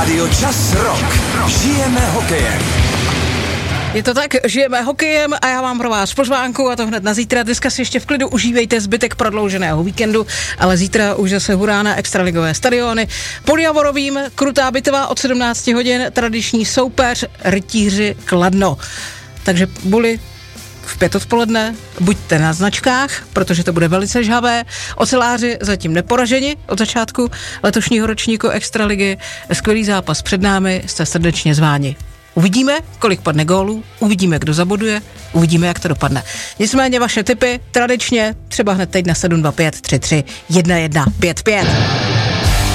Rádio Čas Rock. Žijeme hokejem. Je to tak, žijeme hokejem a já mám pro vás pozvánku a to hned na zítra. Dneska si ještě v klidu užívejte zbytek prodlouženého víkendu, ale zítra už zase hurá na extraligové stadiony. Pod Javorovým krutá bitva od 17 hodin, tradiční soupeř Rytíři Kladno. Takže Buli v 5 odpoledne, buďte na značkách, protože to bude velice žhavé. Oceláři zatím neporaženi od začátku letošního ročníku extraligy. Skvělý zápas před námi, jste srdečně zváni. Uvidíme, kolik padne gólů, uvidíme, kdo zaboduje, uvidíme, jak to dopadne. Nicméně vaše tipy tradičně třeba hned teď na 725 33 1155.